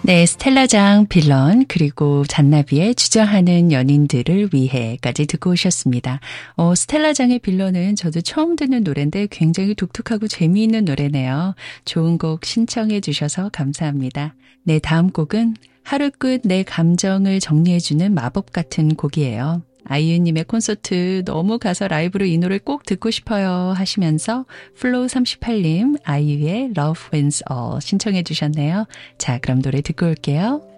네, 스텔라장 빌런 그리고 잔나비의 주저하는 연인들을 위해까지 듣고 오셨습니다. 스텔라장의 빌런은 저도 처음 듣는 노래인데 굉장히 독특하고 재미있는 노래네요. 좋은 곡 신청해 주셔서 감사합니다. 네, 다음 곡은 하루 끝 내 감정을 정리해주는 마법 같은 곡이에요. 아이유님의 콘서트 너무 가서 라이브로 이 노래 꼭 듣고 싶어요 하시면서 플로우38님 아이유의 Love Wins All 신청해 주셨네요. 자, 그럼 노래 듣고 올게요.